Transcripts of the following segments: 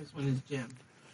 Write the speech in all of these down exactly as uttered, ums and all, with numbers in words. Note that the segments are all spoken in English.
This one is Jim.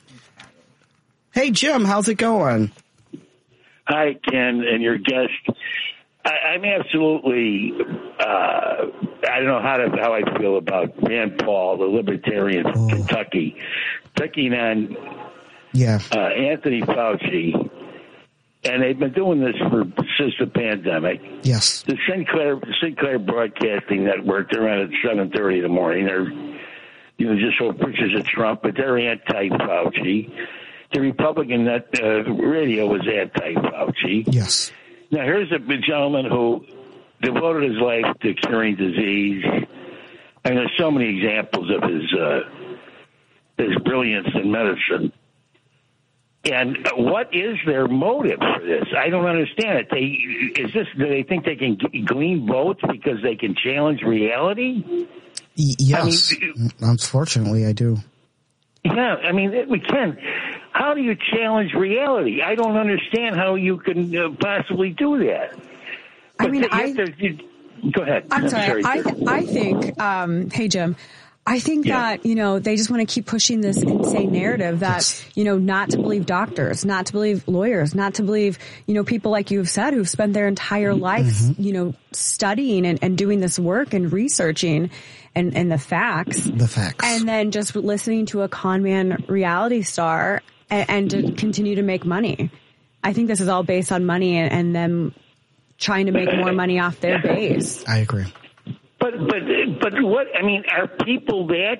Hey, Jim, how's it going? Hi, Ken, and your guest. I, I'm absolutely, uh, I don't know how to, how I feel about Rand Paul, the libertarian from oh. Kentucky, picking on yeah. uh, Anthony Fauci. And they've been doing this for since the pandemic. Yes. The Sinclair Sinclair Broadcasting Network, they're on at seven thirty in the morning. They're, you know, just show pictures of Trump, but they're anti-Fauci. The Republican net, uh, radio was anti-Fauci. Yes. Now, here's a gentleman who devoted his life to curing disease. And there's so many examples of his uh, his brilliance in medicine. And what is their motive for this? I don't understand it. They is this? Do they think they can glean votes because they can challenge reality? Yes, I mean, unfortunately, I do. Yeah, I mean, we can. How do you challenge reality? I don't understand how you can uh, possibly do that. But I mean, the, I to, go ahead. I'm, I'm sorry. sorry I th- I think. Um, hey, Jim. I think yeah. that, you know, they just want to keep pushing this insane narrative that, yes. you know, not to believe doctors, not to believe lawyers, not to believe, you know, people like you've said who've spent their entire life, mm-hmm. you know, studying and, and doing this work and researching and, and the facts. The facts. And then just listening to a con man reality star and, and to continue to make money. I think this is all based on money and, and them trying to make more money off their base. I agree. But but but what I mean, are people that?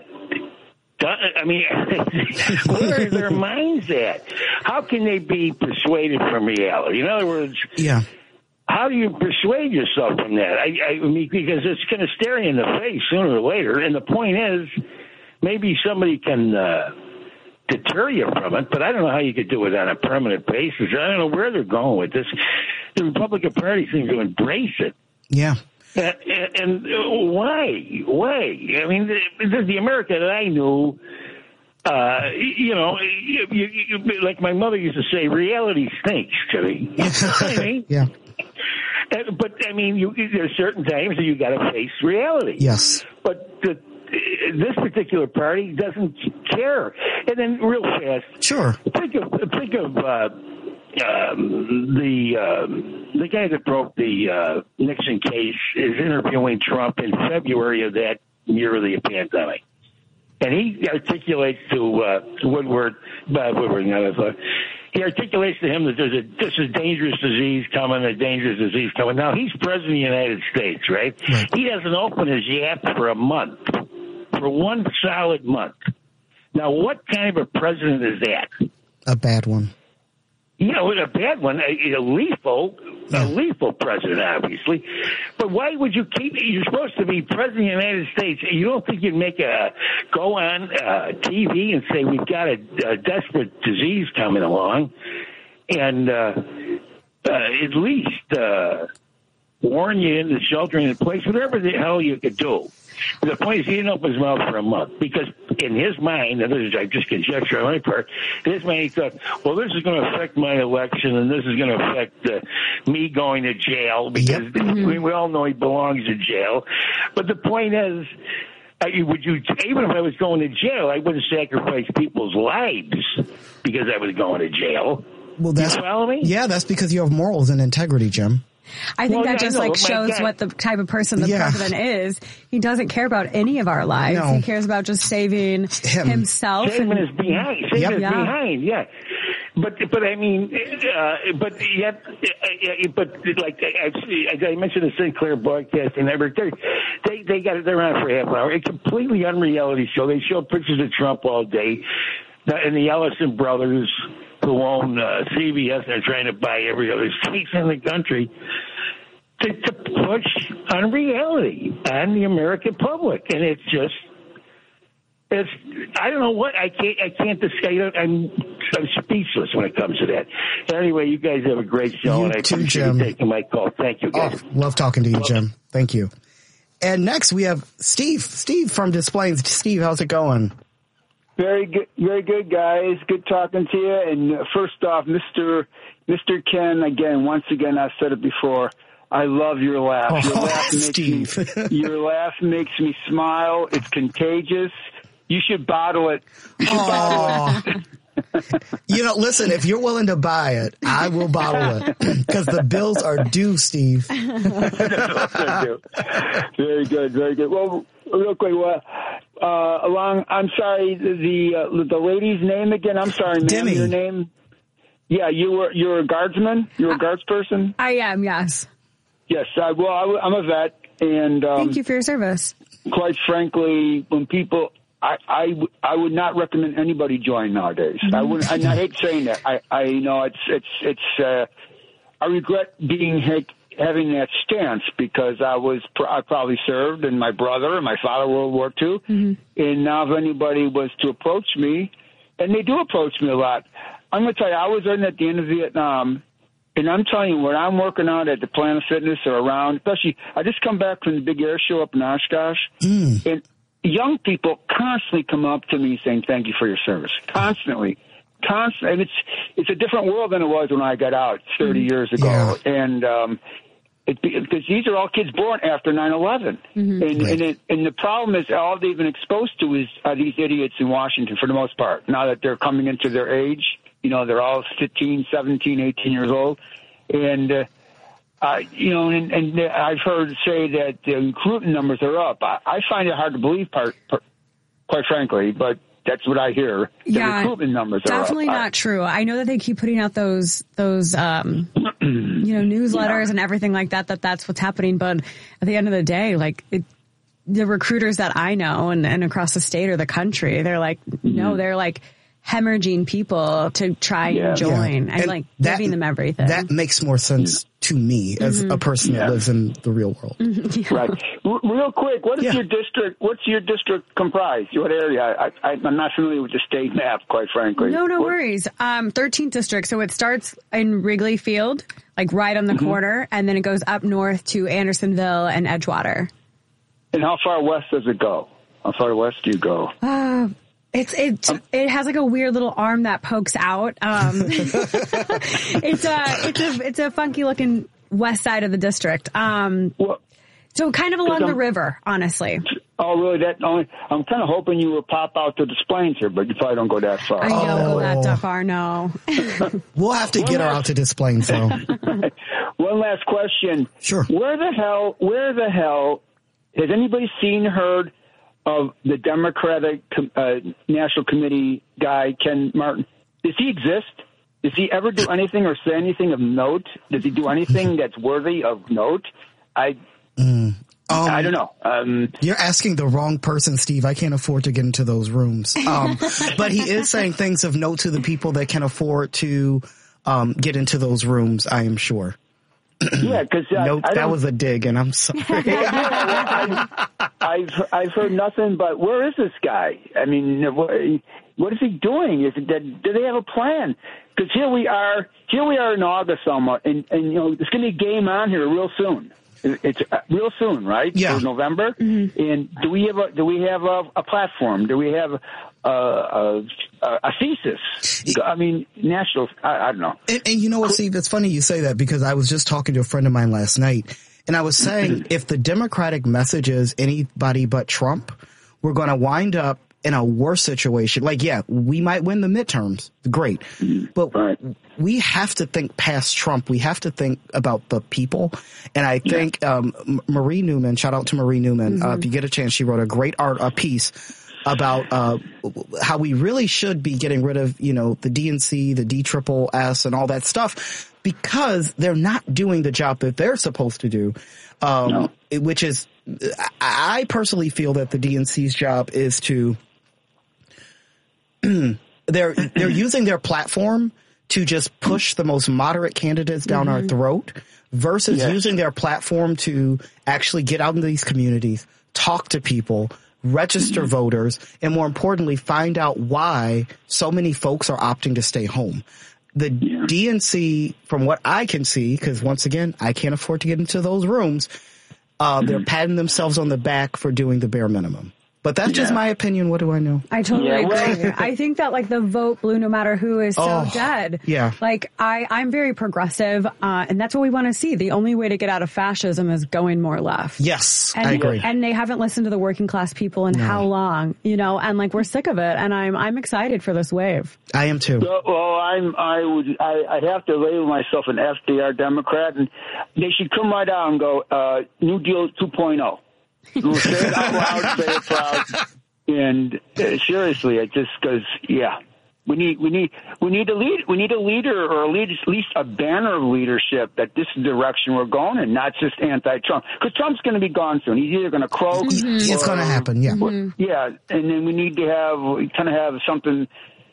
I mean, where are their minds at? How can they be persuaded from reality? In other words, yeah. How do you persuade yourself from that? I, I mean, because it's going to stare you in the face sooner or later. And the point is, maybe somebody can uh, deter you from it, but I don't know how you could do it on a permanent basis. I don't know where they're going with this. The Republican Party seems to embrace it. Yeah. Uh, and why? Why? I mean, the, the America that I knew, uh, you know, you, you, you, like my mother used to say, reality stinks to me. I mean, yeah. Uh, but, I mean, you, there's certain times that you got to face reality. Yes. But the, this particular party doesn't care. And then real fast. Sure. Think of, think of, uh, Um, the uh, the guy that broke the uh, Nixon case is interviewing Trump in February of that year of the pandemic, and he articulates to uh, Woodward, Bob Woodward, not uh, he articulates to him that there's a this is dangerous disease coming, a dangerous disease coming. Now he's president of the United States, right? right? He doesn't open his yap for a month, for one solid month. Now, what kind of a president is that? A bad one. You know, a bad one, a, a lethal, yeah. a lethal president, obviously. But why would you keep? You're supposed to be president of the United States. You don't think you'd make a go on uh, T V and say we've got a, a desperate disease coming along, and uh, uh, at least uh, warn you into sheltering in place, whatever the hell you could do. The point is, he didn't open his mouth for a month because, in his mind, and this is I just conjecture on my part, in his mind he thought, well, this is going to affect my election, and this is going to affect uh, me going to jail because yep. mm-hmm. we, we all know he belongs in jail. But the point is, uh, would you even if I was going to jail, I wouldn't sacrifice people's lives because I was going to jail. Well, that's you follow me? Yeah, that's because you have morals and integrity, Jim. I think well, that yeah, just know, like shows what the type of person the yeah. president is. He doesn't care about any of our lives. No. He cares about just saving Him. himself. Saving and, his behind. Saving yep. his yeah. behind, yeah. But but I mean, uh, but yet, uh, but like I, I mentioned the Sinclair Broadcasting Network, they they got they're on for half an hour. A completely unreality show. They show pictures of Trump all day, and the Ellison brothers who own uh, C B S. They're trying to buy every other station in the country. To, to push on reality on the American public, and it's just, it's I don't know what I can't I can't discuss. I'm I'm speechless when it comes to that. Anyway, you guys have a great show, you and I too, appreciate Jim. you taking my call. Thank you, guys. Oh, love talking to you, Jim. Thank you. And next we have Steve. Steve from Des Plaines. Steve, how's it going? Very good, very good, guys. Good talking to you. And first off, Mister Mister Ken, again, once again, I've said it before. I love your laugh. Your oh, laugh makes Steve. me, your laugh makes me smile. It's contagious. you should bottle it. You should Oh. bottle it. You know, listen, if you're willing to buy it, I will bottle it because the bills are due, Steve. Very good, very good. Well, real quick, well, uh, along, I'm sorry, the uh, the lady's name again. I'm sorry, ma'am, Demi. your name. Yeah, you were you're a guardsman. You're a guards person. I am, yes. Yes, I, well, I, I'm a vet, and um, Thank you for your service. quite frankly, when people. I, I, I would not recommend anybody join nowadays. I would. And I hate saying that. I, I you know it's it's it's. Uh, I regret being having that stance because I was I probably served, and my brother and my father World War Two, mm-hmm. and now if anybody was to approach me, and they do approach me a lot, I'm going to tell you I was in at the end of Vietnam, and I'm telling you when I'm working out at the Planet Fitness or around, especially I just come back from the big air show up in Oshkosh, mm. and young people constantly come up to me saying, thank you for your service. Constantly. Constantly. And it's, it's a different world than it was when I got out thirty years ago. Yeah. And, um, it, because these are all kids born after nine eleven. Mm-hmm. And, right. and, it, and the problem is all they've been exposed to is are these idiots in Washington for the most part. Now that they're coming into their age, you know, they're all fifteen, seventeen, eighteen years old. And, uh, Uh, you know, and, and I've heard say that the recruiting numbers are up. I, I find it hard to believe, part, part, quite frankly, but that's what I hear. The yeah, recruitment numbers are definitely up. not I, true. I know that they keep putting out those those um, you know newsletters yeah. and everything like that. That that's what's happening. But at the end of the day, like it, the recruiters that I know and, and across the state or the country, they're like, mm-hmm. no, they're like hemorrhaging people to try yeah. and join yeah. and, and like that, giving them everything. That makes more sense to me as mm-hmm. a person yeah. that lives in the real world. Mm-hmm. Yeah. Right. R- real quick, what is yeah. your district? What's your district comprise? What area? I, I, I'm not familiar with the state map, quite frankly. No, no what? worries. Um, thirteenth district. So it starts in Wrigley Field, like right on the mm-hmm. corner, and then it goes up north to Andersonville and Edgewater. And how far west does it go? How far west do you go? Uh, It's it it has like a weird little arm that pokes out. Um, it's a it's a it's a funky looking west side of the district. Um, well, so kind of along the river, honestly. Oh, really? That only I'm kind of hoping you will pop out to Des Plaines here, but you probably don't go that far. I don't oh. go that far. No. We'll have to get her out to Des Plaines, though. One last question. Sure. Where the hell? Where the hell has anybody seen, heard of the Democratic uh, National Committee guy, Ken Martin? Does he exist? Does he ever do anything or say anything of note? Does he do anything that's worthy of note? I mm. um, I don't know. Um, you're asking the wrong person, Steve. I can't afford to get into those rooms. Um, but he is saying things of note to the people that can afford to um, get into those rooms, I am sure. Yeah, because uh, nope, that was a dig, and I'm sorry. I've, I've I've heard nothing but where is this guy? I mean, what, what is he doing? Is it that, do they have a plan? Because here we are, here we are in August almost, and and you know, there's going to be a game on here real soon. It's real soon, right? Yeah, for November. Mm-hmm. And do we have a do we have a, a platform? Do we have a, a, a thesis? I mean, national. I, I don't know. And, and you know what, Steve? It's funny you say that because I was just talking to a friend of mine last night, and I was saying if the Democratic message is anybody but Trump, we're going to wind up in a worse situation. Like, yeah, we might win the midterms. Great. But right. we have to think past Trump. We have to think about the people. And I think yeah. um, Marie Newman, shout out to Marie Newman, mm-hmm. uh, if you get a chance, she wrote a great art a piece about uh, how we really should be getting rid of, you know, the D N C, the D triple S and all that stuff because they're not doing the job that they're supposed to do, um, no. it, which is I personally feel that the D N C's job is to they're they're using their platform to just push the most moderate candidates down mm-hmm. our throat versus yes. using their platform to actually get out into these communities, talk to people, register mm-hmm. voters, and more importantly, find out why so many folks are opting to stay home. The yeah. D N C, from what I can see, because once again, I can't afford to get into those rooms, uh, mm-hmm. they're patting themselves on the back for doing the bare minimum. But that's just Yeah. my opinion. What do I know? I totally Yeah, well- agree. I think that like the vote blue no matter who is so Oh, dead. yeah. Like I, I'm very progressive, uh, and that's what we want to see. The only way to get out of fascism is going more left. Yes, And, I agree. and they haven't listened to the working class people in how long, you know, and like we're sick of it. And I'm, I'm excited for this wave. I am too. Well, well, I'm. I would. I, I'd have to label myself an F D R Democrat, and they should come right out and go uh, New Deal two point oh. We'll say it out loud, say it proud, and uh, seriously, it just because yeah, we need we need we need a lead we need a leader or a lead, at least a banner of leadership that this is the direction we're going in, not just anti-Trump, because Trump's going to to be gone soon. He's either going to croak. Mm-hmm. It's going to happen. Yeah. Or, yeah, and then we need to have kind of have something.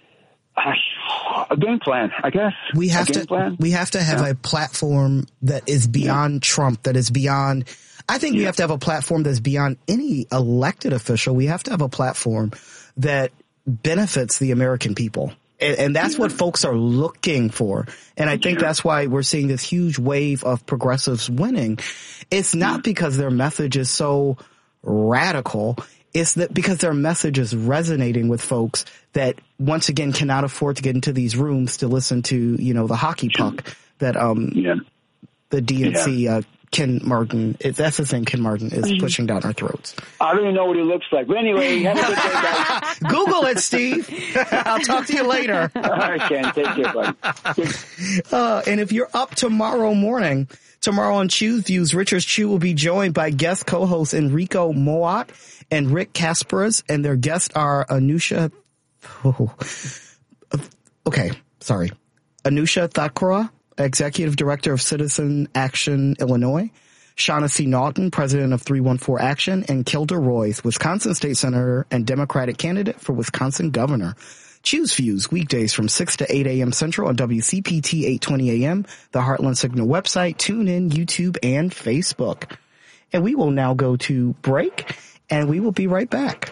A game plan, I guess. We have a game to. Plan? We have to have Yeah. a platform that is beyond yeah. Trump. That is beyond. I think yeah. we have to have a platform that's beyond any elected official. We have to have a platform that benefits the American people, and, and that's yeah. what folks are looking for. And I think yeah. that's why we're seeing this huge wave of progressives winning. It's not yeah. because their message is so radical. It's that because their message is resonating with folks that once again cannot afford to get into these rooms to listen to, you know, the hockey puck that um yeah. the D N C yeah. uh, Ken Martin, it, that's the thing Ken Martin is mm-hmm. pushing down our throats. I don't even know what he looks like. But anyway, have a good day, guys. Google it, Steve. I'll talk to you later. All right, Ken. Take care, buddy. Uh, and if you're up tomorrow morning, tomorrow on Chew's Views, Richard Chew will be joined by guest co-hosts Enrico Moat and Rick Kasparas, and their guests are Anusha. Oh, okay, sorry, Anusha Thakura, Executive Director of Citizen Action Illinois, Shaughnessy Naughton, President of three one four Action, and Kilda Royce, Wisconsin State Senator and Democratic candidate for Wisconsin Governor. Choose Views weekdays from six to eight a.m. Central on W C P T eight twenty a.m., the Heartland Signal website, TuneIn, YouTube, and Facebook. And we will now go to break, and we will be right back.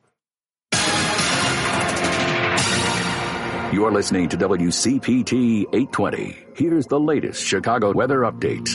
You're listening to W C P T eight twenty. Here's the latest Chicago weather update.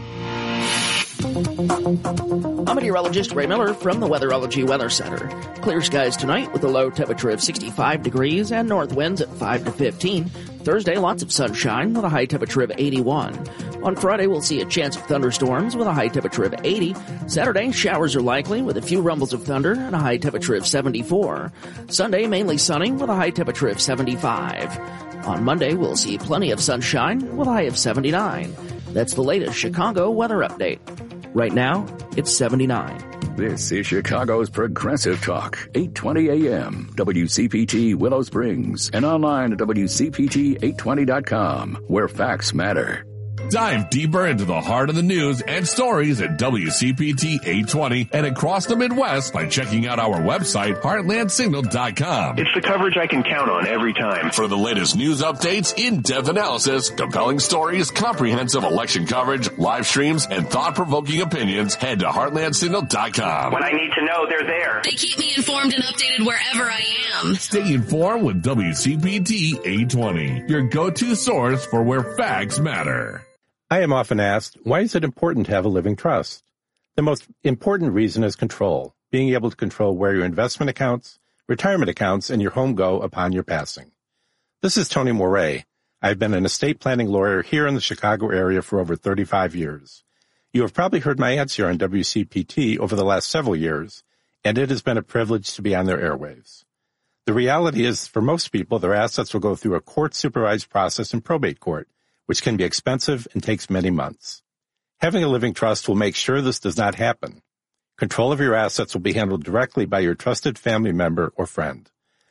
I'm meteorologist Ray Miller from the Weatherology Weather Center. Clear skies tonight with a low temperature of sixty-five degrees and north winds at five to fifteen. Thursday, lots of sunshine with a high temperature of eighty-one. On Friday, we'll see a chance of thunderstorms with a high temperature of eighty. Saturday, showers are likely with a few rumbles of thunder and a high temperature of seventy-four. Sunday, mainly sunny with a high temperature of seventy-five. On Monday, we'll see plenty of sunshine with a high of seventy-nine. That's the latest Chicago weather update. Right now, it's seventy-nine. This is Chicago's Progressive Talk, eight twenty a.m., W C P T Willow Springs, and online at W C P T eight twenty dot com, where facts matter. Dive deeper into the heart of the news and stories at W C P T eight twenty and across the Midwest by checking out our website, heartland signal dot com. It's the coverage I can count on every time. For the latest news updates, in-depth analysis, compelling stories, comprehensive election coverage, live streams, and thought-provoking opinions, head to heartland signal dot com. When I need to know, they're there. They keep me informed and updated wherever I am. Stay informed with W C P T eight twenty, your go-to source for where facts matter. I am often asked, why is it important to have a living trust? The most important reason is control, being able to control where your investment accounts, retirement accounts, and your home go upon your passing. This is Tony Moret. I've been an estate planning lawyer here in the Chicago area for over thirty-five years. You have probably heard my ads here on W C P T over the last several years, and it has been a privilege to be on their airwaves. The reality is, for most people, their assets will go through a court-supervised process in probate court, which can be expensive and takes many months. Having a living trust will make sure this does not happen. Control of your assets will be handled directly by your trusted family member or friend.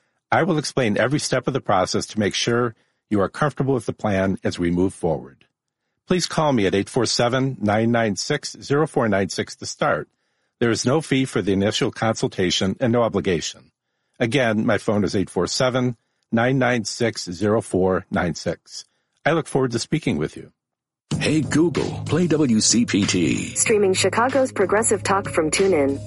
I will explain every step of the process to make sure you are comfortable with the plan as we move forward. Please call me at eight four seven, nine nine six, zero four nine six to start. There is no fee for the initial consultation and no obligation. Again, my phone is eight four seven, nine nine six, zero four nine six. I look forward to speaking with you. Hey Google, play W C P T. Streaming Chicago's Progressive Talk from TuneIn.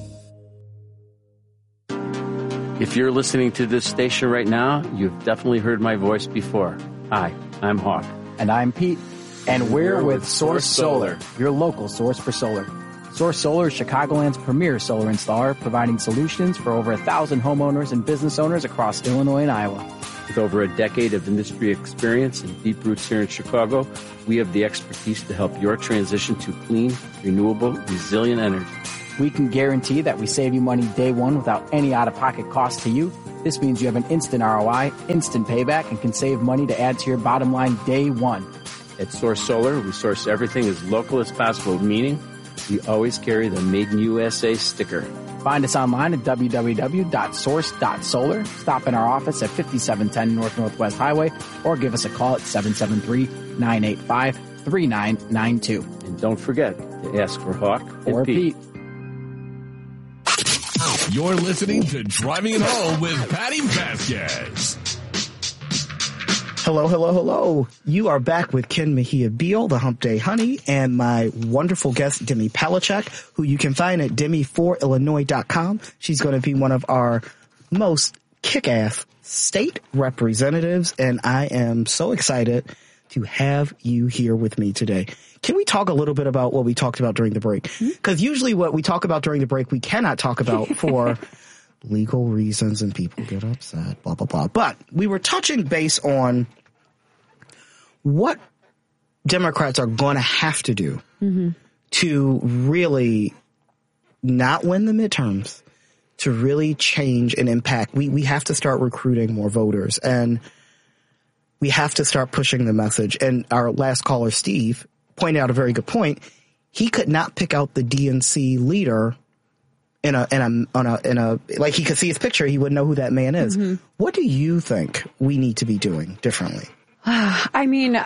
If you're listening to this station right now, you've definitely heard my voice before. Hi, I'm Hawk. And I'm Pete. And we're with Source Solar, your local source for solar. Source Solar is Chicagoland's premier solar installer, providing solutions for over a thousand homeowners and business owners across Illinois and Iowa. With over a decade of industry experience and deep roots here in Chicago, we have the expertise to help your transition to clean, renewable, resilient energy. We can guarantee that we save you money day one without any out-of-pocket cost to you. This means you have an instant R O I, instant payback, and can save money to add to your bottom line day one. At Source Solar, we source everything as local as possible, meaning we always carry the Made in U S A sticker. Find us online at w w w dot source dot solar. Stop in our office at fifty-seven ten North Northwest Highway or give us a call at seven seven three, nine eight five, three nine nine two. And don't forget to ask for Hawk or Pete. Pete. You're listening to Driving It Home with Patty Vasquez. Hello, hello, hello. You are back with Ken Mejia Beal, the Hump Day Honey, and my wonderful guest, Demi Palachuk, who you can find at demi for illinois dot com. She's going to be one of our most kick-ass state representatives, and I am so excited to have you here with me today. Can we talk a little bit about what we talked about during the break? Because usually what we talk about during the break, we cannot talk about for legal reasons and people get upset, blah, blah, blah. But we were touching base on what Democrats are going to have to do mm-hmm. to really not win the midterms, to really change and impact. We, we have to start recruiting more voters, and we have to start pushing the message. And our last caller, Steve, pointed out a very good point. He could not pick out the D N C leader in a, in a, on a, in a, like he could see his picture. He would know who that man is. Mm-hmm. What do you think we need to be doing differently? I mean,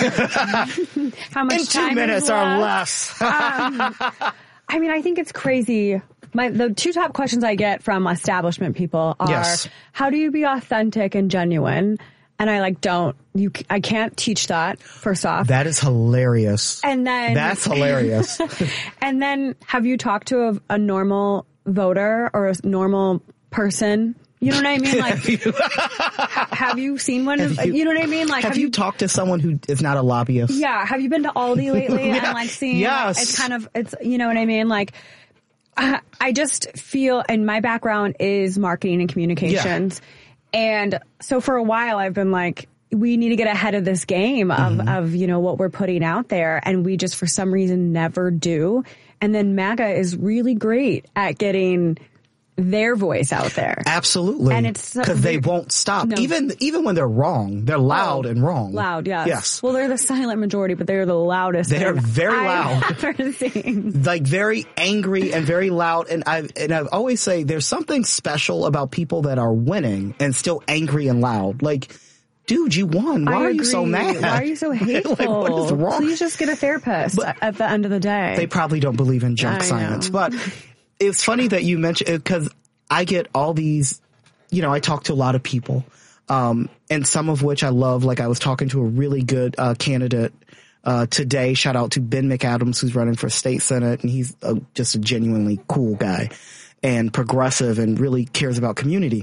how much in two time minutes is or left? less. um, I mean, I think it's crazy. My, the two top questions I get from establishment people are, yes. How do you be authentic and genuine? And I like don't, you, I can't teach that, first off. That is hilarious. And then. That's hilarious. And then have you talked to a, a normal voter or a normal person? You know what I mean? Like, have you, ha, have you seen one? Of, you, you know what I mean? Like, have, have you, you talked to someone who is not a lobbyist? Yeah. Have you been to Aldi lately yeah. and like seen? Yes. It's kind of, it's, you know what I mean? Like, I, I just feel, and my background is marketing and communications. Yeah. And so for a while I've been like, we need to get ahead of this game of, mm-hmm. of, you know, what we're putting out there. And we just, for some reason, never do. And then MAGA is really great at getting their voice out there. Absolutely. And it's because they won't stop. No. Even, even when they're wrong, they're loud oh, and wrong. Loud, yes. Yes. Well, they're the silent majority, but they're the loudest. They're very loud. I've ever seen. Like very angry and very loud. And I, and I always say there's something special about people that are winning and still angry and loud. Like, dude, you won. Why I are agree. you so mad? Why are you so hateful? Like, what is wrong? Please just get a therapist but at the end of the day. They probably don't believe in junk I science. know. But it's funny that you mentioned it because I get all these, you know, I talk to a lot of people, um, and some of which I love. Like I was talking to a really good uh, candidate uh, today. Shout out to Ben McAdams, who's running for state senate, and he's a, just a genuinely cool guy and progressive and really cares about community.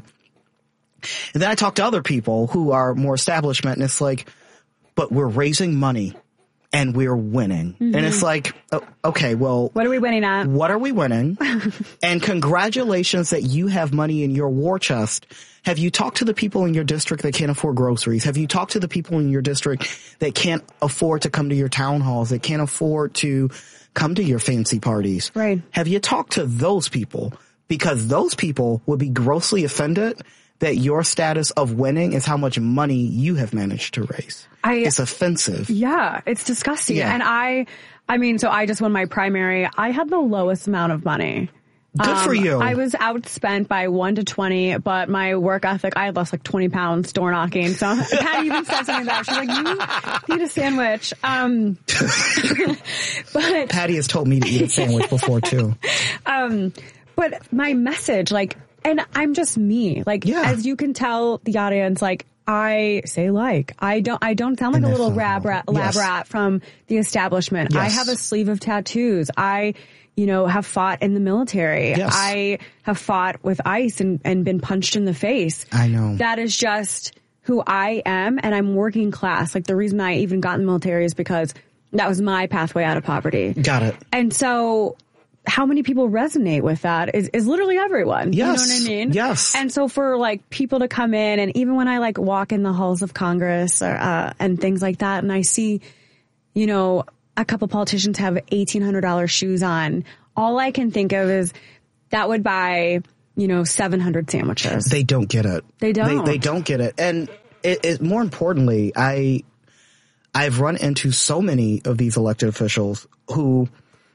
And then I talk to other people who are more establishment, and it's like, but we're raising money and we're winning. Mm-hmm. And it's like, oh, okay, well, what are we winning at? What are we winning? And congratulations that you have money in your war chest. Have you talked to the people in your district that can't afford groceries? Have you talked to the people in your district that can't afford to come to your town halls, that can't afford to come to your fancy parties? Right. Have you talked to those people? Because those people would be grossly offended that your status of winning is how much money you have managed to raise. I, it's offensive. Yeah, it's disgusting. Yeah. And I, I mean, so I just won my primary. I had the lowest amount of money. Good um, for you. I was outspent by one to twenty, but my work ethic, I had lost like twenty pounds door knocking. So Patty even said something about it. She's like, you need a sandwich. Um, but Patty has told me to eat a sandwich before too. Um, but my message, like, and I'm just me. Like, yeah. As you can tell the audience, like, I say like. I don't I don't sound like and a little rab rat, lab yes. rat from the establishment. Yes. I have a sleeve of tattoos. I, you know, have fought in the military. Yes. I have fought with ICE and, and been punched in the face. I know. That is just who I am, and I'm working class. Like, the reason I even got in the military is because that was my pathway out of poverty. Got it. And so how many people resonate with that is, is literally everyone. Yes. You know what I mean? Yes. And so for like people to come in, and even when I like walk in the halls of Congress or, uh, and things like that, and I see, you know, a couple politicians have eighteen hundred dollars shoes on, all I can think of is that would buy, you know, seven hundred sandwiches. They don't get it. They don't. They, they don't get it. And it, it, more importantly, I, I've run into so many of these elected officials who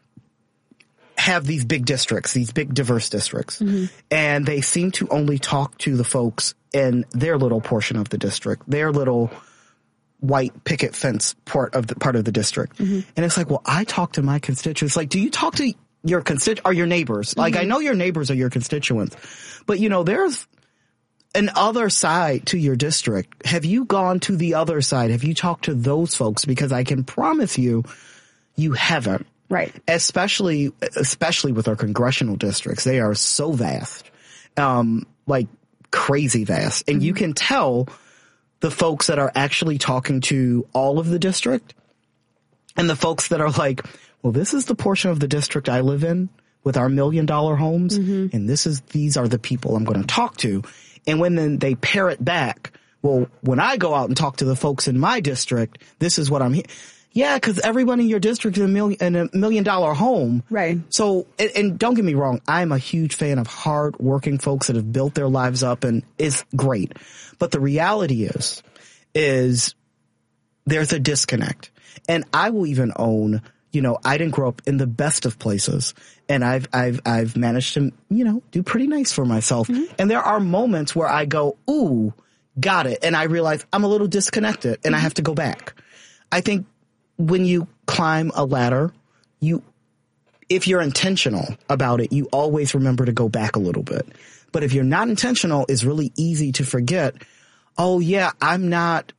have these big districts, these big diverse districts, mm-hmm. and they seem to only talk to the folks in their little portion of the district, their little white picket fence part of the part of the district. Mm-hmm. And it's like, well, I talk to my constituents. Like, do you talk to your constitu- or your neighbors? Mm-hmm. Like, I know your neighbors are your constituents, but you know, there's an other side to your district. Have you gone to the other side? Have you talked to those folks? Because I can promise you, you haven't. Right. Especially, especially with our congressional districts. They are so vast, um, like crazy vast. And mm-hmm. you can tell the folks that are actually talking to all of the district and the folks that are like, well, this is the portion of the district I live in with our million dollar homes. Mm-hmm. And this is, these are the people I'm going to talk to. And when then they parrot back, well, when I go out and talk to the folks in my district, this is what I'm hearing. Yeah, because everyone in your district is a million, in a million dollar home. Right. So, and, and don't get me wrong, I'm a huge fan of hard working folks that have built their lives up, and it's great. But the reality is, is there's a disconnect. And I will even own, you know, I didn't grow up in the best of places, and I've, I've, I've managed to, you know, do pretty nice for myself. Mm-hmm. And there are moments where I go, ooh, got it. And I realize I'm a little disconnected and mm-hmm. I have to go back. I think when you climb a ladder, you, if you're intentional about it, you always remember to go back a little bit. But if you're not intentional, it's really easy to forget, oh yeah, I'm not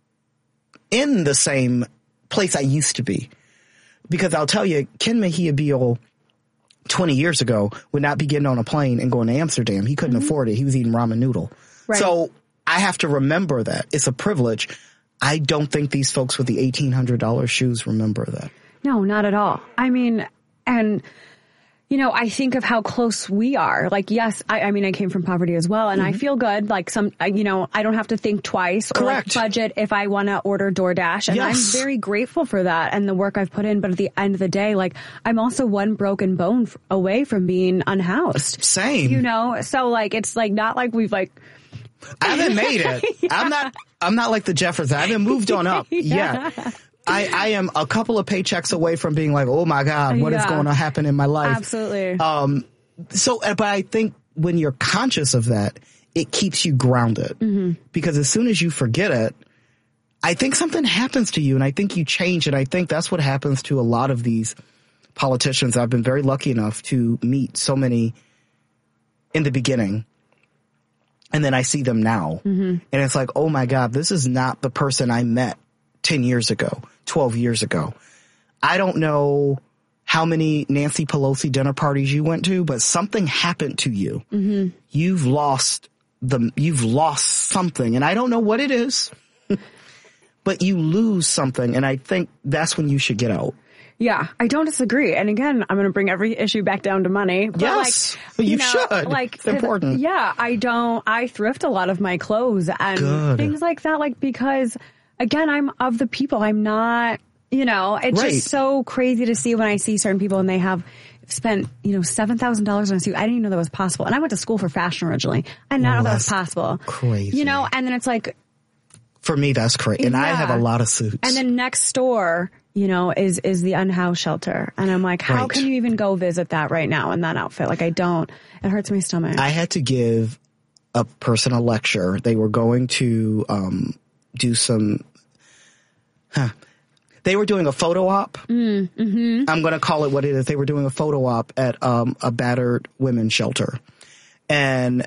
in the same place I used to be. Because I'll tell you, Ken Mejia Beal twenty years ago would not be getting on a plane and going to Amsterdam. He couldn't mm-hmm. afford it. He was eating ramen noodle. Right. So I have to remember that. It's a privilege. I don't think these folks with the eighteen hundred dollars shoes remember that. No, not at all. I mean, and, you know, I think of how close we are. Like, yes, I, I mean, I came from poverty as well, and mm-hmm. I feel good. Like, some, you know, I don't have to think twice or like budget if I want to order DoorDash. And yes. I'm very grateful for that and the work I've put in. But at the end of the day, like, I'm also one broken bone f- away from being unhoused. Same. You know, so like, it's like not like we've like, I haven't made it. yeah. I'm not, I'm not like the Jeffersons. I haven't moved on up yeah. yet. I, I am a couple of paychecks away from being like, oh my God, what yeah. is going to happen in my life? Absolutely. Um, so, but I think when you're conscious of that, it keeps you grounded mm-hmm. because as soon as you forget it, I think something happens to you and I think you change. And I think that's what happens to a lot of these politicians. I've been very lucky enough to meet so many in the beginning. And then I see them now. Mm-hmm. And it's like, oh my God, this is not the person I met ten years ago, twelve years ago. I don't know how many Nancy Pelosi dinner parties you went to, but something happened to you. Mm-hmm. You've lost the, you've lost something. And I don't know what it is, but you lose something. And I think that's when you should get out. Yeah, I don't disagree. And again, I'm going to bring every issue back down to money. But yes, like, you, you know, should. Like, it's important. Yeah, I don't, I thrift a lot of my clothes and Good. things like that, like, because again, I'm of the people. I'm not, you know, it's right. just so crazy to see when I see certain people and they have spent, you know, seven thousand dollars on a suit. I didn't even know that was possible. And I went to school for fashion originally. I didn't well, know that was possible. Crazy. You know, and then it's like. For me, that's crazy. And yeah. I have a lot of suits. And then next door, you know, is, is the unhoused shelter. And I'm like, how right. can you even go visit that right now in that outfit? Like, I don't, it hurts my stomach. I had to give a person a lecture. They were going to, um, do some, huh. They were doing a photo op. Mm, mm-hmm. I'm going to call it what it is. They were doing a photo op at, um, a battered women's shelter. And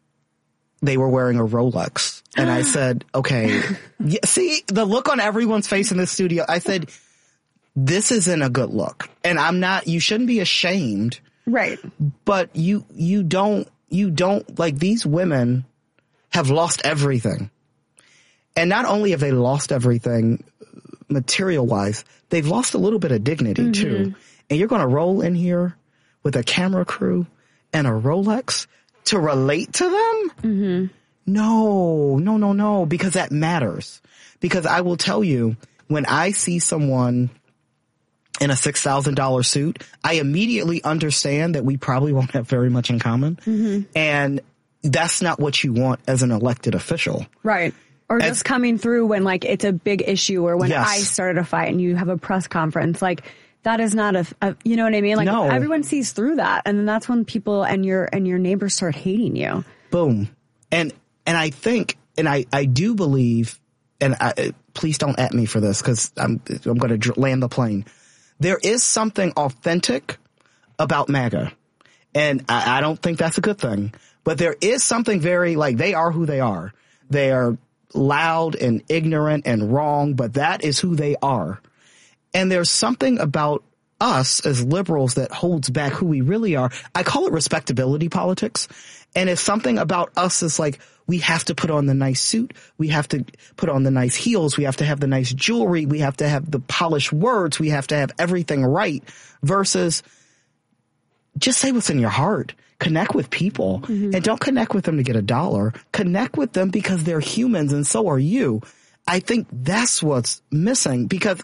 they were wearing a Rolex. And I said, okay, yeah, see the look on everyone's face in this studio. I said, this isn't a good look. And I'm not, you shouldn't be ashamed. Right. But you, you don't, you don't, like these women have lost everything. And not only have they lost everything material wise, they've lost a little bit of dignity mm-hmm. too. And you're going to roll in here with a camera crew and a Rolex to relate to them? Mm-hmm. No, no, no, no, because that matters. Because I will tell you, when I see someone in a six thousand dollars suit, I immediately understand that we probably won't have very much in common. Mm-hmm. And that's not what you want as an elected official. Right. Or As, just coming through when like it's a big issue, or when yes. I started a fight and you have a press conference. Like that is not a, a you know what I mean? Like no. everyone sees through that. And then that's when people and your and your neighbors start hating you. Boom. And and I think, and I, I do believe, and I, please don't at me for this because I'm, I'm going to land the plane. There is something authentic about MAGA. And I, I don't think that's a good thing. But there is something very, like, they are who they are. They are loud and ignorant and wrong, but that is who they are. And there's something about us as liberals that holds back who we really are. I call it respectability politics. And it's something about us that's like, we have to put on the nice suit. We have to put on the nice heels. We have to have the nice jewelry. We have to have the polished words. We have to have everything right, versus just say what's in your heart. Connect with people, mm-hmm. and don't connect with them to get a dollar. Connect with them because they're humans and so are you. I think that's what's missing, because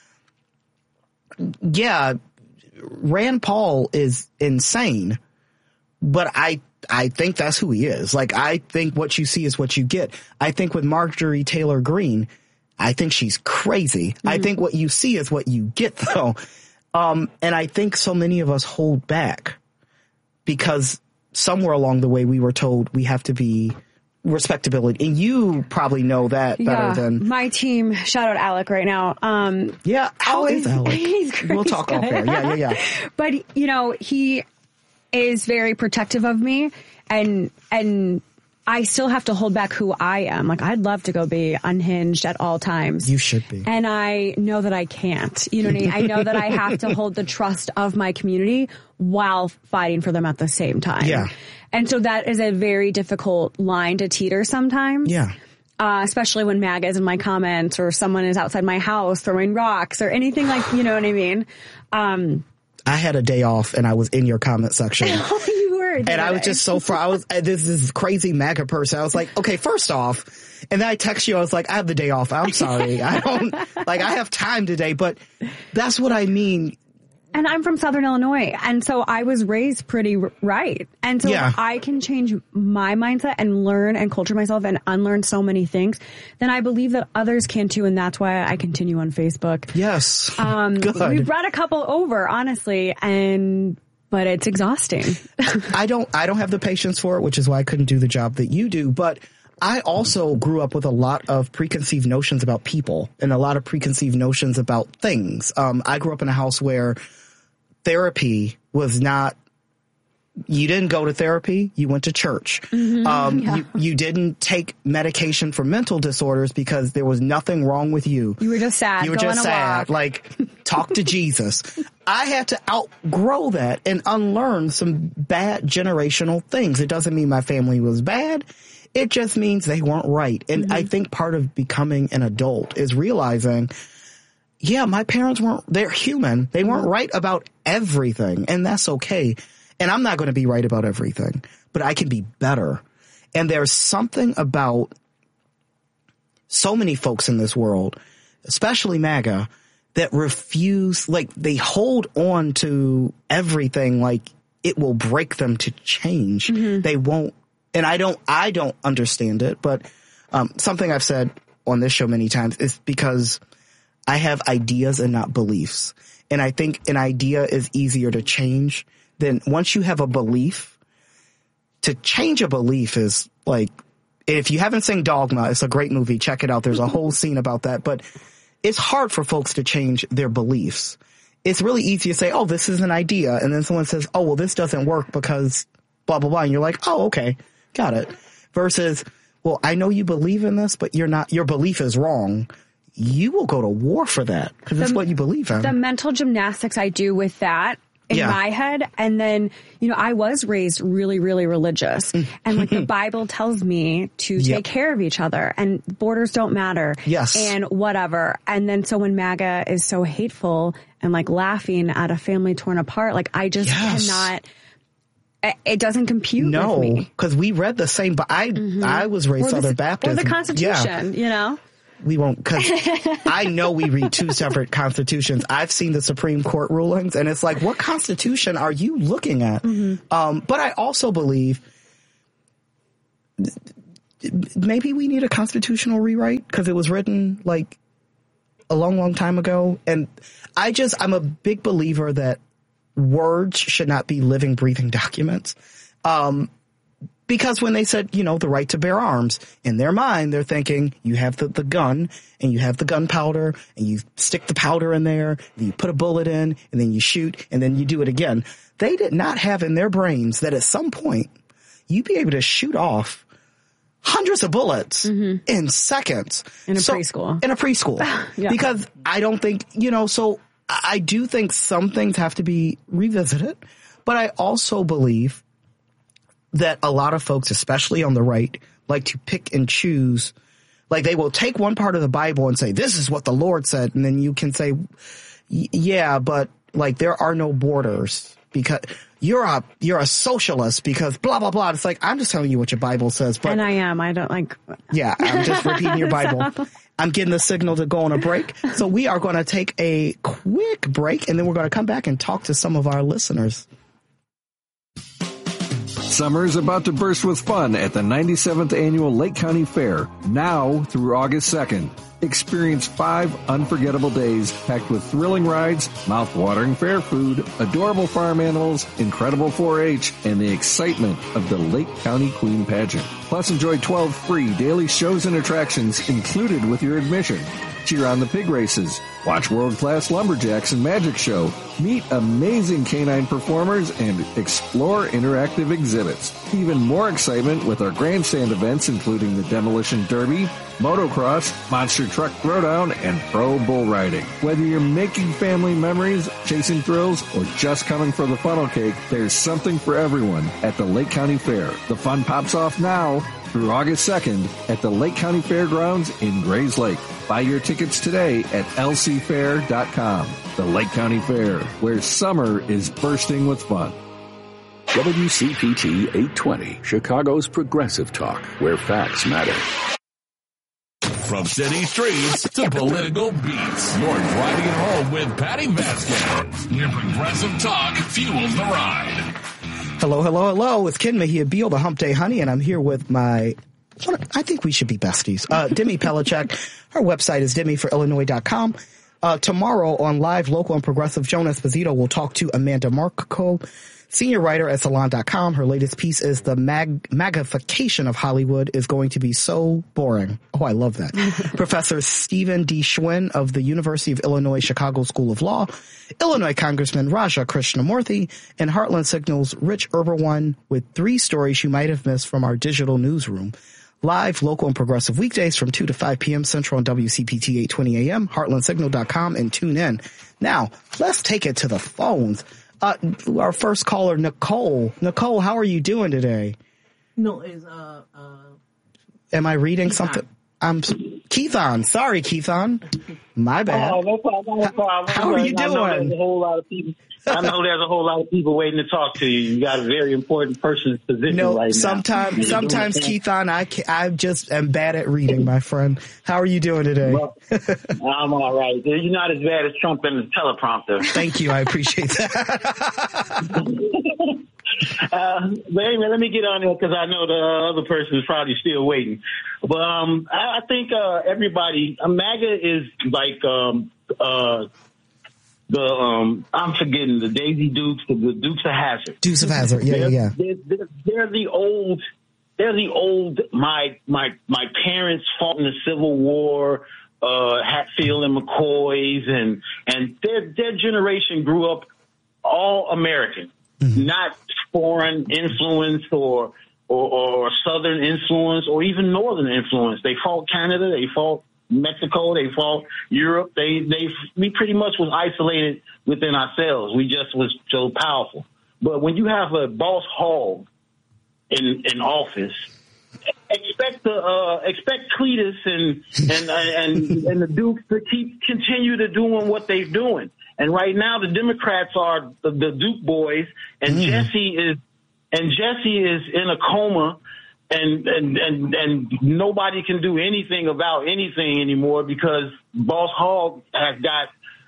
yeah, Rand Paul is insane, but I I think that's who he is. Like, I think what you see is what you get. I think with Marjorie Taylor Greene, I think she's crazy. Mm-hmm. I think what you see is what you get, though. Um, and I think so many of us hold back because somewhere along the way we were told we have to be respectability. And you probably know that better yeah, than my team. Shout out Alec right now. Um, yeah. How always, is Alec? He's great. We'll talk off there. Yeah, yeah, yeah. But, you know, he is very protective of me, and, and I still have to hold back who I am. Like, I'd love to go be unhinged at all times. You should be. And I know that I can't. You know what I mean? I know that I have to hold the trust of my community while fighting for them at the same time. Yeah. And so that is a very difficult line to teeter sometimes. Yeah. Uh, especially when MAGA is in my comments, or someone is outside my house throwing rocks or anything like, you know what I mean? Um, I had a day off and I was in your comment section. Oh, you were. And I was just so far. I was this this crazy MAGA person. I was like, okay, first off, and then I text you. I was like, I have the day off. I'm sorry. I don't like. I have time today, but that's what I mean. And I'm from Southern Illinois, and so I was raised pretty r- right. And so yeah. if I can change my mindset and learn and culture myself and unlearn so many things, then I believe that others can too, and that's why I continue on Facebook. Yes. Um, Good. We've brought a couple over, honestly, and but it's exhausting. I don't. I don't have the patience for it, which is why I couldn't do the job that you do. But I also grew up with a lot of preconceived notions about people and a lot of preconceived notions about things. Um, I grew up in a house where therapy was not, you didn't go to therapy, you went to church. Mm-hmm, um, yeah. you, you didn't take medication for mental disorders because there was nothing wrong with you. You were just sad. You were Go just on a sad. walk. Like, talk to Jesus. I had to outgrow that and unlearn some bad generational things. It doesn't mean my family was bad. It just means they weren't right. And mm-hmm. I think part of becoming an adult is realizing, yeah, my parents weren't, they're human. They weren't right about everything, and that's okay. And I'm not going to be right about everything, but I can be better. And there's something about so many folks in this world, especially MAGA, that refuse, like, they hold on to everything like it will break them to change. Mm-hmm. They won't. And I don't, I don't understand it, but um, something I've said on this show many times is because I have ideas and not beliefs. And I think an idea is easier to change than once you have a belief. To change a belief is like, if you haven't seen Dogma, it's a great movie. Check it out. There's a whole scene about that. But it's hard for folks to change their beliefs. It's really easy to say, oh, this is an idea. And then someone says, oh, well, this doesn't work because blah, blah, blah. And you're like, oh, okay, got it. Versus, well, I know you believe in this, but you're not, your belief is wrong. You will go to war for that because that's what you believe in. The mental gymnastics I do with that in yeah. my head. And then, you know, I was raised really, really religious. And like the Bible tells me to Yep. take care of each other and borders don't matter. Yes. And whatever. And then so when MAGA is so hateful and like laughing at a family torn apart. Like I just Yes. cannot. It doesn't compute No, with me. because we read the same, but I Mhm. I was raised Or the- Southern Baptist. Or the Constitution, Yeah. you know? We won't, because I know we read two separate constitutions. I've seen the Supreme Court rulings, and it's like, what constitution are you looking at? Mm-hmm. Um, but I also believe maybe we need a constitutional rewrite because it was written like a long, long time ago. And I just, I'm a big believer that words should not be living, breathing documents. Um, because when they said, you know, the right to bear arms, in their mind, they're thinking you have the, the gun and you have the gunpowder and you stick the powder in there, and you put a bullet in and then you shoot and then you do it again. They did not have in their brains that at some point you'd be able to shoot off hundreds of bullets in seconds. In a So- preschool. In a preschool. Yeah. Because I don't think, you know, so I I do think some things have to be revisited, but I also believe that a lot of folks, especially on the right, like to pick and choose. Like they will take one part of the Bible and say, this is what the Lord said. And then you can say, y- yeah, but like there are no borders because you're a, you're a socialist because blah, blah, blah. It's like, I'm just telling you what your Bible says. But And I am. I don't like. yeah, I'm just repeating your Bible. So- I'm getting the signal to go on a break. So we are going to take a quick break and then we're going to come back and talk to some of our listeners. Summer is about to burst with fun at the ninety-seventh Annual Lake County Fair, now through August second. Experience five unforgettable days packed with thrilling rides, mouth-watering fair food, adorable farm animals, incredible four H, and the excitement of the Lake County Queen Pageant. Plus, enjoy twelve free daily shows and attractions included with your admission. Cheer on the pig races, watch world-class lumberjacks and magic show, meet amazing canine performers, and explore interactive exhibits. Even more excitement with our grandstand events including the Demolition Derby, motocross, monster truck throwdown, and pro bull riding. Whether you're making family memories, chasing thrills, or just coming for the funnel cake, there's something for everyone at the Lake County Fair. The fun pops off now through August second at the Lake County Fairgrounds in Grays Lake. Buy your tickets today at L C fair dot com. The Lake County Fair, where summer is bursting with fun. W C P T eight twenty, Chicago's progressive talk, where facts matter. From city streets to political beats, you're driving home with Patty Vasquez. Your progressive talk fuels the ride. Hello, hello, hello. It's Ken Mejia Beal, the Hump Day Honey, and I'm here with my, I think we should be besties, uh, Demi Pellicek. Her website is demi for illinois dot com. Uh, tomorrow on Live, Local, and Progressive, Joan Esposito will talk to Amanda Marco, senior writer at salon dot com. Her latest piece is The mag- Magification of Hollywood is going to be so boring. Oh, I love that. Professor Stephen D. Schwinn of the University of Illinois Chicago School of Law, Illinois Congressman Raja Krishnamurthy, and Heartland Signal's Rich Eberwein with three stories you might have missed from our digital newsroom. Live, local, and progressive weekdays from two to five p.m. Central on W C P T eight twenty a m, heartland signal dot com, and tune in. Now, let's take it to the phones. Uh, our first caller, Nicole. Nicole, how are you doing today? No, it's, uh, uh. Am I reading Keithon. something? I'm Keithon. Sorry, Keithon. My bad. Oh, no problem. No problem. How are you I know doing? there's a whole lot of people. I know there's a whole lot of people waiting to talk to you. You got a very important person's position No, right now. sometimes, sometimes Keithon, I ca- I just am bad at reading, my friend. How are you doing today? Well, I'm all right. You're not as bad as Trump and the teleprompter. Thank you. I appreciate that. Uh, but anyway, let me get on there because I know the other person is probably still waiting. But um, I, I think uh, everybody, uh, MAGA is like um, uh, the um, I'm forgetting the Daisy Dukes, the, the Dukes of Hazzard. Dukes of Hazzard, yeah, they're, yeah, They're, they're, they're the old. They're the old. My my my parents fought in the Civil War. Uh, Hatfield and McCoys, and and their their generation grew up all American. Mm-hmm. Not foreign influence or, or or Southern influence or even Northern influence. They fought Canada, they fought Mexico, they fought Europe. They they we pretty much was isolated within ourselves. We just was so powerful. But when you have a boss hog in in office, expect the uh, expect Cletus and and and and the Dukes to keep continue to doing what they're doing. And right now, the Democrats are the, the Duke boys, and mm. Jesse is and Jesse is in a coma, and, and and and nobody can do anything about anything anymore because Boss Hogg has got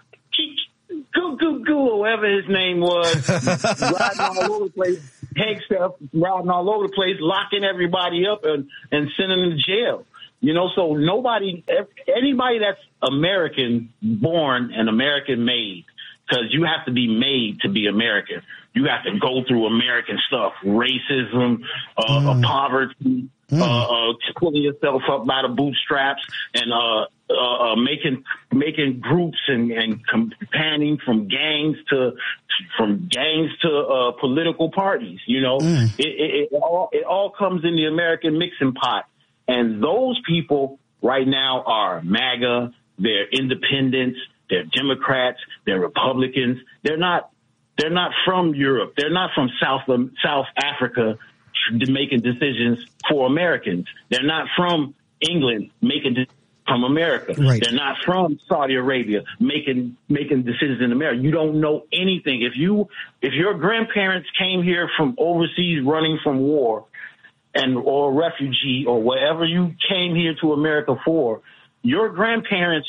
goo goo goo, whatever his name was, riding all over the place, Hank stuff, riding all over the place, locking everybody up and and sending them to jail. You know, so nobody, anybody that's American born and American made, because you have to be made to be American. You have to go through American stuff, racism, uh, mm. poverty, mm. uh, uh, pulling yourself up by the bootstraps, and uh, uh, uh, making making groups and, and campaigning from gangs to from gangs to uh, political parties. You know, mm. it, it, it all it all comes in the American mixing pot. And those people right now are MAGA, they're independents, they're Democrats, they're Republicans. They're not they're not from Europe. They're not from South South Africa making decisions for Americans. They're not from England making decisions from America. Right. They're not from Saudi Arabia making making decisions in America. You don't know anything. If you if your grandparents came here from overseas running from war, and or refugee or whatever you came here to America for, your grandparents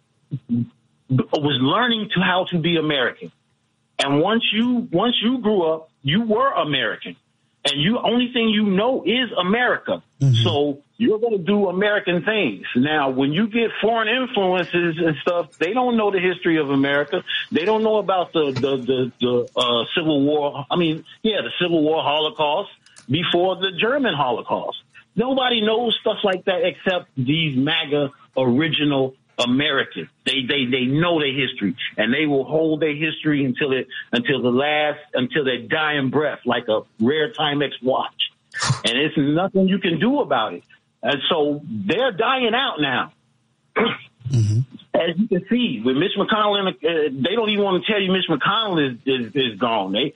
was learning to how to be American. And once you once you grew up, you were American. And you only thing you know is America. Mm-hmm. So you're going to do American things. Now, when you get foreign influences and stuff, they don't know the history of America. They don't know about the the the, the uh, Civil War. I mean, yeah, the Civil War, Holocaust. Before the German Holocaust. Nobody knows stuff like that except these MAGA original Americans. They they they know their history, and they will hold their history until it until the last until their dying breath, like a rare Timex watch. And it's nothing you can do about it. And so they're dying out now. Mm-hmm. As you can see, with Mitch McConnell, uh, they don't even want to tell you Mitch McConnell is, is, is gone. They,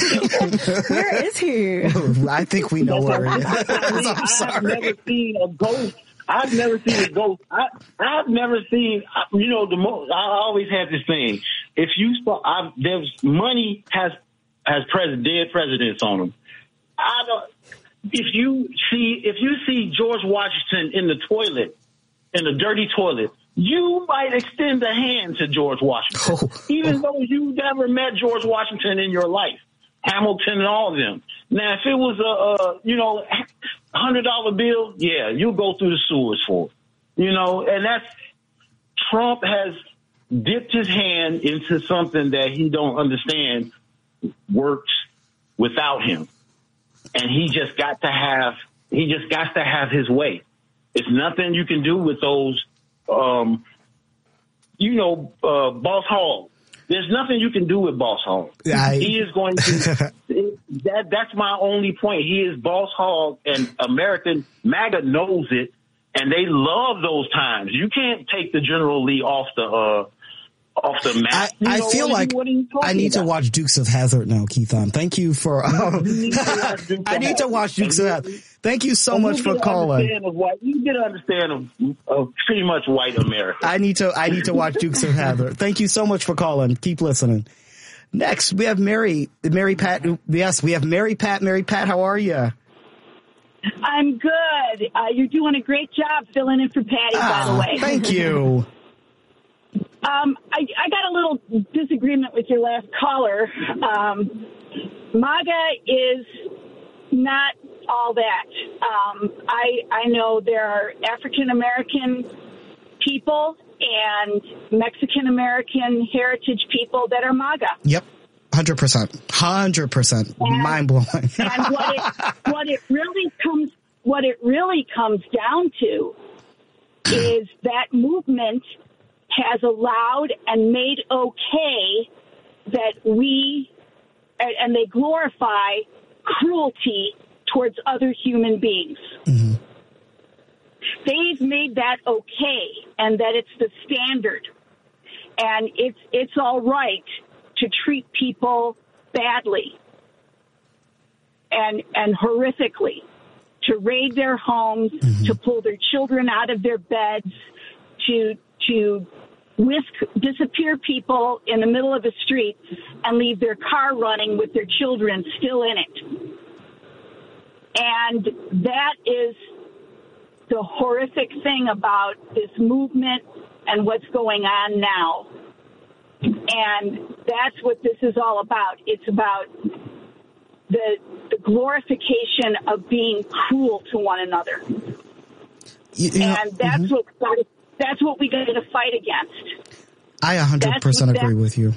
where is he? I think we know where he is. I'm sorry. I've never seen a ghost. I've never seen a ghost. I, I've never seen, you know, the most, I always had this thing. If you saw, I've, there's money has, has president, dead presidents on them. I don't, if you see, if you see George Washington in the toilet, in the dirty toilet, you might extend a hand to George Washington, oh. even though you never met George Washington in your life, Hamilton and all of them. Now, if it was a, a you know, hundred dollar bill, yeah, you'll go through the sewers for it, you know, and that's, Trump has dipped his hand into something that he don't understand works without him. And he just got to have, he just got to have his way. It's nothing you can do with those, um, you know, uh, Boss Hogg. There's nothing you can do with Boss Hogg. I... He is going to, that, that's my only point. He is Boss Hogg, and American MAGA knows it, and they love those times. You can't take the General Lee off the, uh, off the map. I, I feel like I need about? to watch Dukes of Hazzard now, Keithon. Thank you for. Um, need I need to watch Dukes of Hazzard. Thank you so and much for calling. White, you get to understand of, of pretty much white America. I need to. I need to watch Dukes of Hazzard. Thank you so much for calling. Keep listening. Next, we have Mary. Mary Pat. Yes, we have Mary Pat. Mary Pat, how are you? I'm good. Uh, you're doing a great job filling in for Patty, ah, by the way. Thank you. Um, I, I got a little disagreement with your last caller. Um, MAGA is not all that. Um, I I know there are African American people and Mexican American heritage people that are MAGA. Yep, hundred percent, hundred percent, mind blowing. And what it what it really comes what it really comes down to is that movement has allowed and made okay that we, and they glorify cruelty towards other human beings. Mm-hmm. They've made that okay, and that it's the standard. And it's it's all right to treat people badly and and horrifically, to raid their homes, mm-hmm. to pull their children out of their beds, to to whisk, disappear people in the middle of the street and leave their car running with their children still in it. And that is the horrific thing about this movement and what's going on now. And that's what this is all about. It's about the, the glorification of being cruel to one another. You, you know, and that's mm-hmm. what that's what we got to fight against. I one hundred percent agree with you.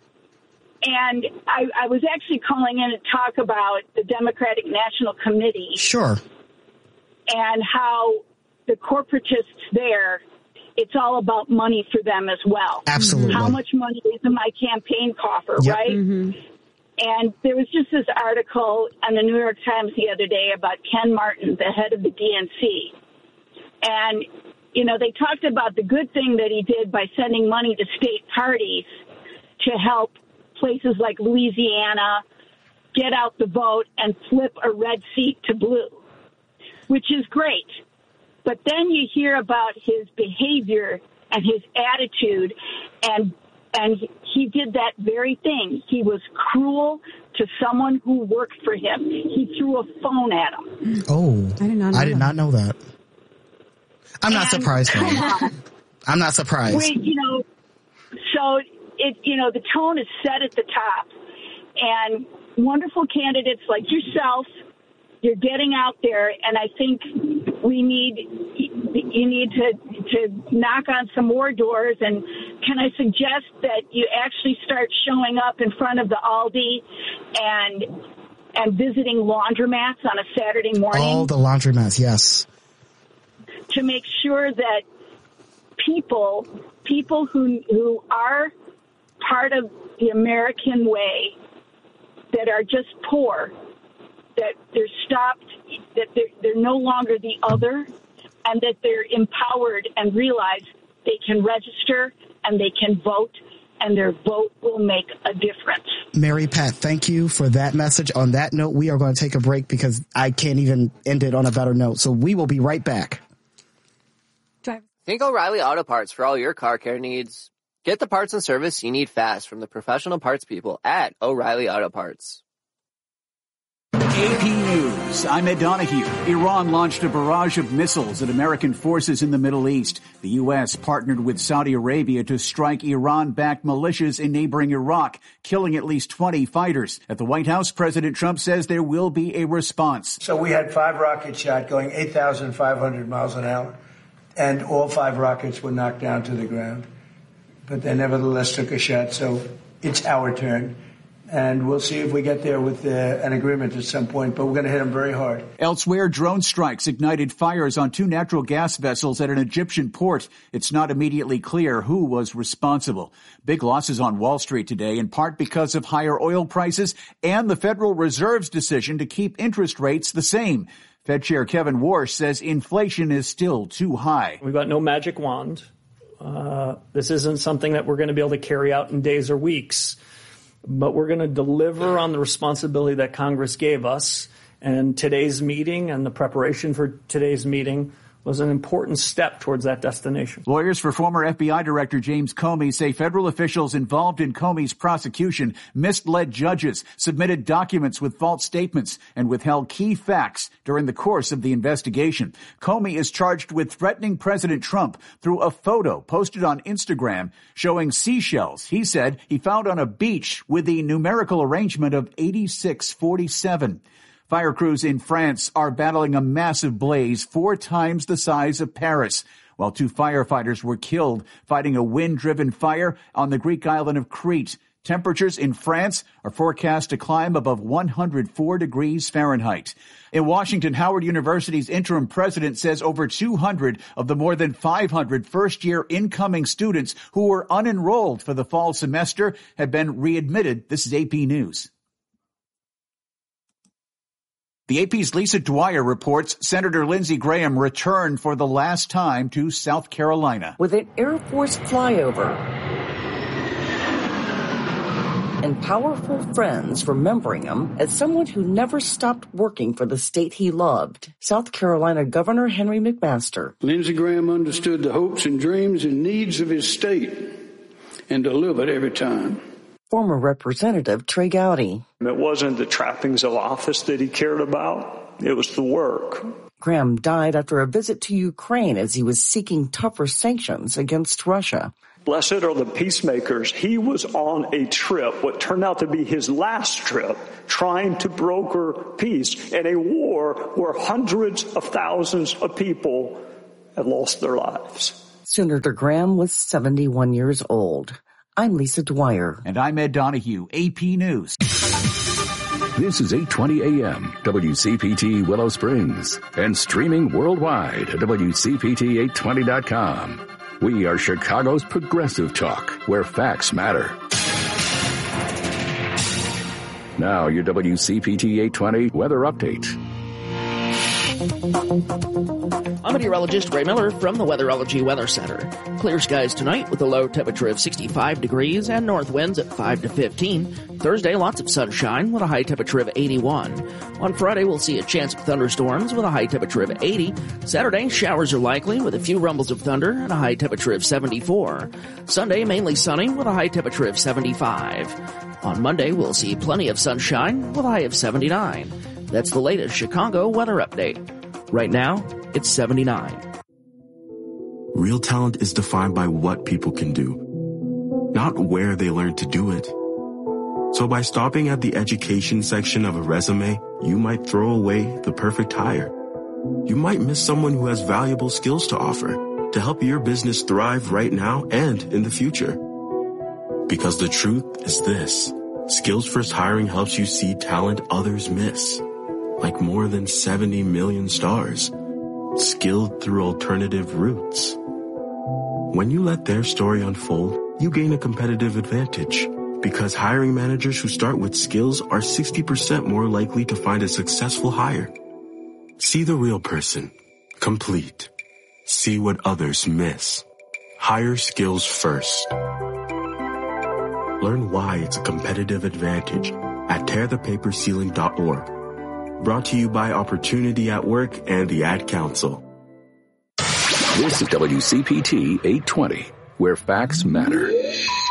And I, I was actually calling in to talk about the Democratic National Committee. Sure. And how the corporatists there, it's all about money for them as well. Absolutely. How much money is in my campaign coffer, yep. right? Mm-hmm. And there was just this article on the New York Times the other day about Ken Martin, the head of the D N C. And, you know, they talked about the good thing that he did by sending money to state parties to help places like Louisiana get out the vote and flip a red seat to blue, which is great. But then you hear about his behavior and his attitude, and and he did that very thing. He was cruel to someone who worked for him. He threw a phone at him. Oh, I did not know I did that. not know that. I'm and, not surprised. I'm not surprised. Wait, you know, so it you know the tone is set at the top, and wonderful candidates like yourself, you're getting out there, and I think we need you need to to knock on some more doors. And can I suggest that you actually start showing up in front of the Aldi and and visiting laundromats on a Saturday morning? Oh, the laundromats, yes. To make sure that people people who who are part of the American way, that are just poor, that they're stopped, that they're, they're no longer the other, and that they're empowered and realize they can register and they can vote, and their vote will make a difference. Mary Pat, thank you for that message. On that note, we are going to take a break because I can't even end it on a better note. So we will be right back. Think O'Reilly Auto Parts for all your car care needs. Get the parts and service you need fast from the professional parts people at O'Reilly Auto Parts. A P News, I'm Ed Donahue. Iran launched a barrage of missiles at American forces in the Middle East. The U S partnered with Saudi Arabia to strike Iran-backed militias in neighboring Iraq, killing at least twenty fighters. At the White House, President Trump says there will be a response. So we had five rockets shot going eight thousand five hundred miles an hour, and all five rockets were knocked down to the ground. But they nevertheless took a shot, so it's our turn. And we'll see if we get there with uh, an agreement at some point, but we're going to hit them very hard. Elsewhere, drone strikes ignited fires on two natural gas vessels at an Egyptian port. It's not immediately clear who was responsible. Big losses on Wall Street today, in part because of higher oil prices and the Federal Reserve's decision to keep interest rates the same. Fed Chair Kevin Warsh says inflation is still too high. We've got no magic wand. Uh, this isn't something that we're going to be able to carry out in days or weeks. But we're going to deliver on the responsibility that Congress gave us. And today's meeting and the preparation for today's meeting was an important step towards that destination. Lawyers for former F B I Director James Comey say federal officials involved in Comey's prosecution misled judges, submitted documents with false statements, and withheld key facts during the course of the investigation. Comey is charged with threatening President Trump through a photo posted on Instagram showing seashells he said he found on a beach with the numerical arrangement of eighty-six forty-seven. Fire crews in France are battling a massive blaze four times the size of Paris, while two firefighters were killed fighting a wind-driven fire on the Greek island of Crete. Temperatures in France are forecast to climb above one hundred four degrees Fahrenheit. In Washington, Howard University's interim president says over two hundred of the more than five hundred first-year incoming students who were unenrolled for the fall semester have been readmitted. This is A P News. The A P's Lisa Dwyer reports Senator Lindsey Graham returned for the last time to South Carolina. With an Air Force flyover and powerful friends remembering him as someone who never stopped working for the state he loved, South Carolina Governor Henry McMaster. Lindsey Graham understood the hopes and dreams and needs of his state and delivered every time. Former Representative Trey Gowdy. It wasn't the trappings of office that he cared about. It was the work. Graham died after a visit to Ukraine as he was seeking tougher sanctions against Russia. Blessed are the peacemakers. He was on a trip, what turned out to be his last trip, trying to broker peace in a war where hundreds of thousands of people have lost their lives. Senator Graham was seventy-one years old. I'm Lisa Dwyer. And I'm Ed Donahue, A P News. This is eight twenty A M, W C P T Willow Springs, and streaming worldwide at W C P T eight twenty dot com. We are Chicago's progressive talk, where facts matter. Now, your W C P T eight twenty weather update. I'm meteorologist Ray Miller from the Weatherology Weather Center. Clear skies tonight with a low temperature of sixty-five degrees and north winds at five to fifteen. Thursday, lots of sunshine with a high temperature of eighty-one. On Friday, we'll see a chance of thunderstorms with a high temperature of eighty. Saturday, showers are likely with a few rumbles of thunder and a high temperature of seventy-four. Sunday, mainly sunny with a high temperature of seventy-five. On Monday, we'll see plenty of sunshine with a high of seventy-nine. That's the latest Chicago weather update. Right now, it's seventy-nine. Real talent is defined by what people can do, not where they learn to do it. So by stopping at the education section of a resume, you might throw away the perfect hire. You might miss someone who has valuable skills to offer to help your business thrive right now and in the future. Because the truth is this: Skills First Hiring helps you see talent others miss, like more than seventy million stars, skilled through alternative routes. When you let their story unfold, you gain a competitive advantage, because hiring managers who start with skills are sixty percent more likely to find a successful hire. See the real person, complete. See what others miss. Hire skills first. Learn why it's a competitive advantage at tear the paper ceiling dot org. Brought to you by Opportunity at Work and the Ad Council. This is W C P T eight twenty, where facts matter.